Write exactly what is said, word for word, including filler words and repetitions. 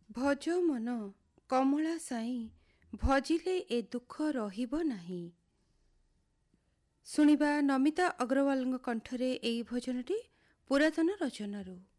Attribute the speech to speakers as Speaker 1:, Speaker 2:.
Speaker 1: ଭଜ ମନ କମଳା ସାଇଁ ଭଜିଲେ ଏ ଦୁଃଖ ରହିବ ନାହିଁ। ଶୁଣିବା ନମିତା ଅଗ୍ରୱାଲଙ୍କ କଣ୍ଠରେ ଏହି ଭଜନଟି ପୁରାତନ ରଚନାରୁ।